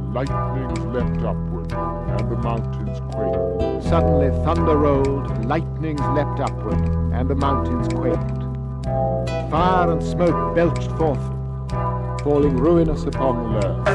lightnings leapt upward, and the mountains quaked. Suddenly thunder rolled, lightnings leapt upward, and the mountains quaked. Fire and smoke belched forth, falling ruinous upon the earth.